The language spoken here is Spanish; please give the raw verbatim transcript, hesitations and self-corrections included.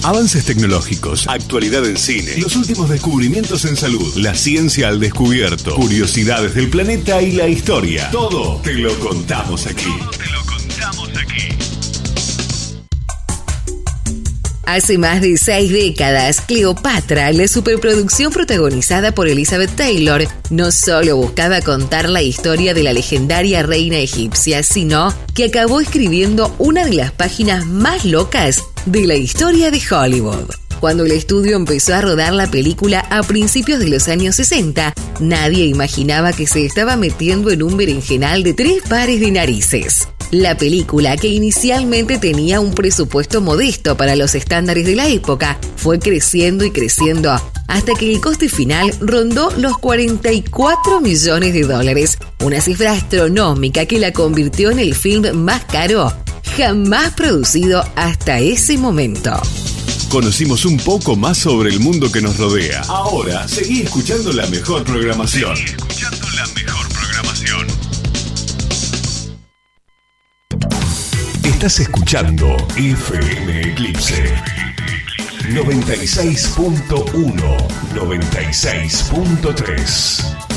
Avances tecnológicos, actualidad en cine, los últimos descubrimientos en salud, la ciencia al descubierto, curiosidades del planeta y la historia. Todo te lo contamos aquí. Todo te lo contamos aquí. Hace más de seis décadas, Cleopatra, la superproducción protagonizada por Elizabeth Taylor, no solo buscaba contar la historia de la legendaria reina egipcia, sino que acabó escribiendo una de las páginas más locas de la historia de Hollywood. Cuando el estudio empezó a rodar la película a principios de los años sesenta, nadie imaginaba que se estaba metiendo en un berenjenal de tres pares de narices. La película, que inicialmente tenía un presupuesto modesto para los estándares de la época, fue creciendo y creciendo hasta que el coste final rondó los cuarenta y cuatro millones de dólares, una cifra astronómica que la convirtió en el film más caro jamás producido hasta ese momento. Conocimos un poco más sobre el mundo que nos rodea. Ahora, seguí escuchando la mejor programación. Seguí escuchando la mejor programación. Estás escuchando F M Eclipse noventa y seis punto uno, noventa y seis punto tres.